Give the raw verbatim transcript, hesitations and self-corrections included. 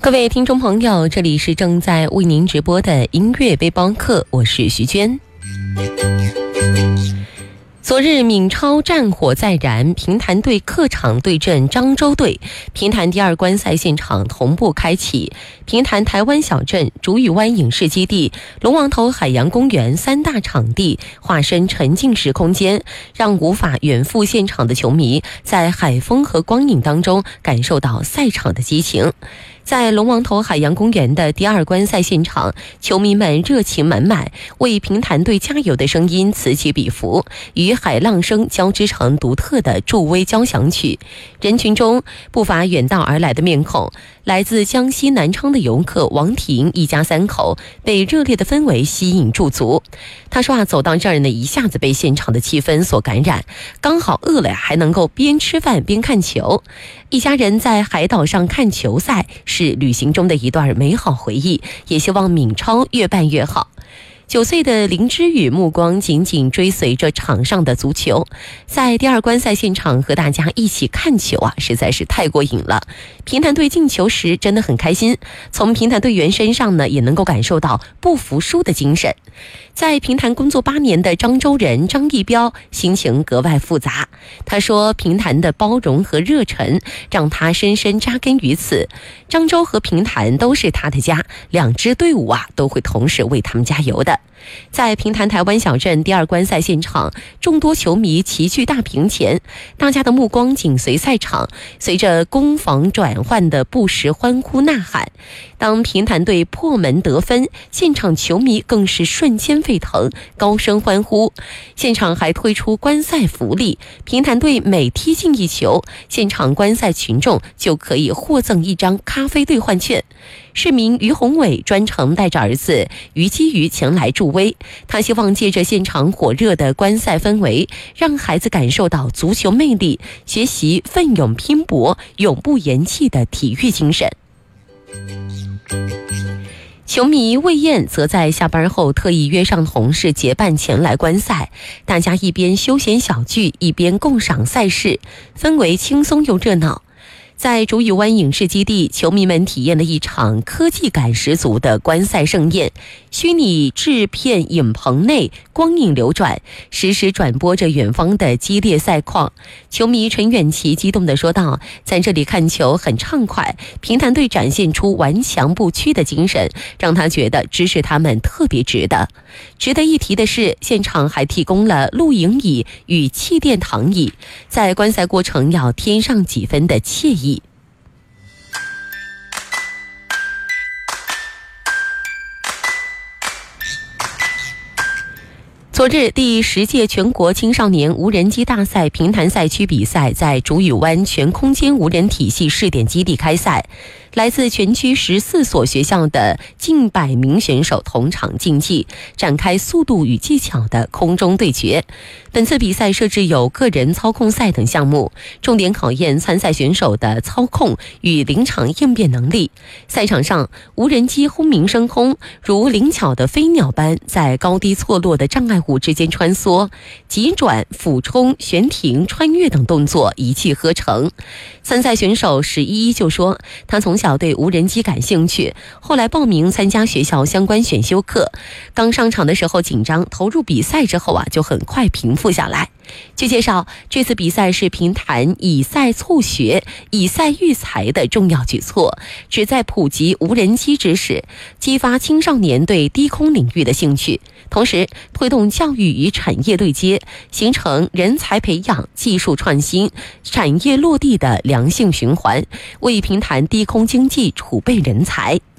各位听众朋友，这里是正在为您直播的音乐背包客，我是徐娟。昨日闽超战火再燃，平潭队客场对阵漳州队，平潭第二观赛现场同步开启。平潭台湾小镇、竹屿湾影视基地、龙王头海洋公园三大场地化身沉浸式空间，让无法远赴现场的球迷在海风和光影当中感受到赛场的激情。在龙王头海洋公园的第二观赛现场，球迷们热情满满，为平潭队加油的声音此起彼伏，与海浪声交织成独特的助威交响曲。人群中不乏远道而来的面孔，来自江西南昌的游客王婷一家三口被热烈的氛围吸引驻足。他说啊，走到这儿呢，一下子被现场的气氛所感染，刚好饿了呀，还能够边吃饭边看球。一家人在海岛上看球赛是旅行中的一段美好回忆，也希望闽超越办越好。九岁的林之宇目光紧紧追随着场上的足球，在第二观赛现场和大家一起看球啊，实在是太过瘾了。平潭队进球时真的很开心，从平潭队员身上呢，也能够感受到不服输的精神。在平潭工作八年的漳州人张义标心情格外复杂，他说平潭的包容和热忱让他深深扎根于此，漳州和平潭都是他的家，两支队伍啊都会同时为他们加油的。在平潭台湾小镇第二观赛现场，众多球迷齐聚大屏前，大家的目光紧随赛场，随着攻防转换的不时欢呼呐喊。当平潭队破门得分，现场球迷更是瞬间沸腾，高声欢呼。现场还推出观赛福利，平潭队每踢进一球，现场观赛群众就可以获赠一张咖啡兑换券。市民于宏伟专程带着儿子于基瑜前来助威，他希望借着现场火热的观赛氛围，让孩子感受到足球魅力，学习奋勇拼搏、永不言弃的体育精神。球迷魏燕则在下班后特意约上同事结伴前来观赛，大家一边休闲小聚，一边共赏赛事，氛围轻松又热闹。在竹屿湾影视基地，球迷们体验了一场科技感十足的观赛盛宴。虚拟制片影棚内光影流转，实时转播着远方的激烈赛况。球迷陈远琪激动地说道，在这里看球很畅快，平潭队展现出顽强不屈的精神，让他觉得支持他们特别值得。值得一提的是，现场还提供了露营椅与气垫躺椅，在观赛过程要添上几分的惬意。昨日，第十届全国青少年无人机大赛平潭赛区比赛在竹屿湾全空间无人体系试点基地开赛。来自全区十四所学校的近百名选手同场竞技，展开速度与技巧的空中对决。本次比赛设置有个人操控赛等项目，重点考验参赛选手的操控与临场应变能力。赛场上，无人机轰鸣升空，如灵巧的飞鸟般在高低错落的障碍物之间穿梭，急转、俯冲、悬停、穿越等动作一气呵成。参赛选手史依依就说，他从小对无人机感兴趣，后来报名参加学校相关选修课，刚上场的时候紧张，投入比赛之后啊，就很快平复下来。据介绍，这次比赛是平潭以赛促学、以赛育才的重要举措，旨在普及无人机知识，激发青少年对低空领域的兴趣，同时推动教育与产业对接，形成人才培养、技术创新、产业落地的良性循环，为平潭低空经济储备人才。